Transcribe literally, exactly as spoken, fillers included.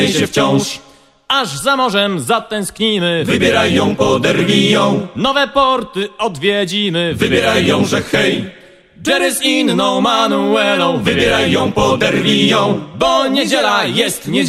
śmiej się wciąż. Aż za morzem zatęsknimy, Wybieraj ją, poderwij ją, nowe porty odwiedzimy. wybieraj ją, że hej. Jerry's inną Manuelą, Wybieraj ją, poderwij ją, bo niedziela jest niedziela.